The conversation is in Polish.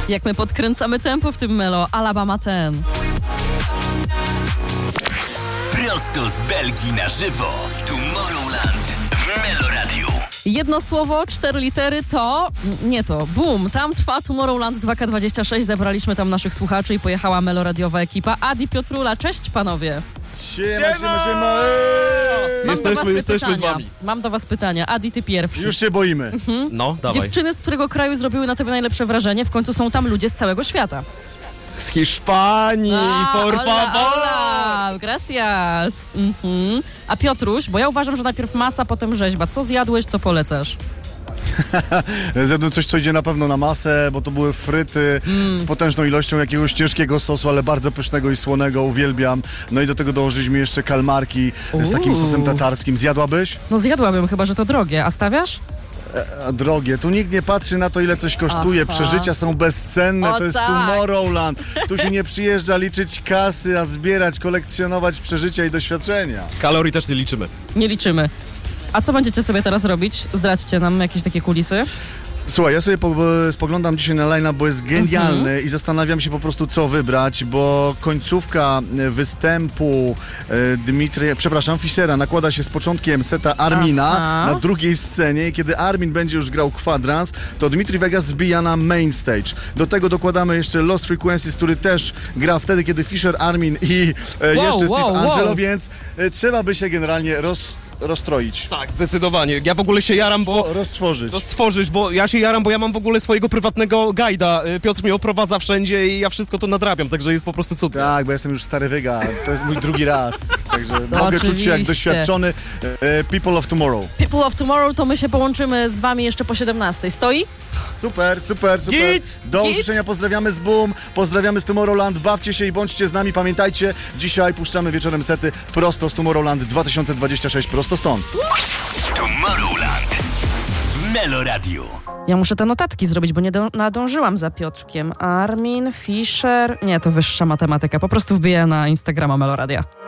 Jak my podkręcamy tempo w tym Melo. Alabama ten. Prosto z Belgii na żywo. Tomorrowland w Melo Radio. Jedno słowo, 4 litery to... Nie to. Boom. Tam trwa Tomorrowland 2K26. Zebraliśmy tam naszych słuchaczy i pojechała meloradiowa ekipa. Adi, Piotrula, cześć panowie. Siema. Jesteśmy z wami. Mam do was pytania. Adi, ty pierwszy. Już się boimy. No, dawaj. Dziewczyny, z którego kraju zrobiły na tobie najlepsze wrażenie? W końcu są tam ludzie z całego świata. Z Hiszpanii, por favor! Hola, gracias. A Piotruś, bo ja uważam, że najpierw masa, potem rzeźba. Co zjadłeś, co polecasz? Zjadłem coś, co idzie na pewno na masę, bo to były fryty z potężną ilością jakiegoś ciężkiego sosu, ale bardzo pysznego i słonego, uwielbiam. No i do tego dołożyliśmy jeszcze kalmarki z takim sosem tatarskim. Zjadłabyś? No zjadłabym, chyba że to drogie. A stawiasz? Drogie. Tu nikt nie patrzy na to, ile coś kosztuje. Aha. Przeżycia są bezcenne. O, to jest tak. Tomorrowland. Tu się nie przyjeżdża liczyć kasy, a zbierać, kolekcjonować przeżycia i doświadczenia. Kalorii też nie liczymy. Nie liczymy. A co będziecie sobie teraz robić? Zdradźcie nam jakieś takie kulisy. Słuchaj, ja sobie spoglądam dzisiaj na line-up, bo jest genialny i zastanawiam się po prostu, co wybrać, bo końcówka występu Fischera nakłada się z początkiem seta Armina na drugiej scenie i kiedy Armin będzie już grał kwadrans, to Dimitri Vegas zbija na main stage. Do tego dokładamy jeszcze Lost Frequencies, który też gra wtedy, kiedy Fischer, Armin i jeszcze Steve Angelo, więc trzeba by się generalnie rozstroić. Tak, zdecydowanie. Ja w ogóle się jaram, bo... Roztworzyć, bo ja się jaram, bo ja mam w ogóle swojego prywatnego guida. Piotr mnie oprowadza wszędzie i ja wszystko to nadrabiam, także jest po prostu cudnie. Tak, bo jestem już stary wyga, to jest mój drugi raz, także mogę czuć się jak doświadczony People of Tomorrow. People of Tomorrow, to my się połączymy z wami jeszcze po 17. Stoi? Super. Git! Do usłyszenia, pozdrawiamy z Boom, pozdrawiamy z Tomorrowland, bawcie się i bądźcie z nami, pamiętajcie, dzisiaj puszczamy wieczorem sety prosto z Tomorrowland 2026, prosto stąd. Tomorrowland w Melo Radio. Ja muszę te notatki zrobić, bo nie nadążyłam za Piotrkiem. Armin, Fischer... Nie, to wyższa matematyka. Po prostu wbiję na Instagrama Meloradia.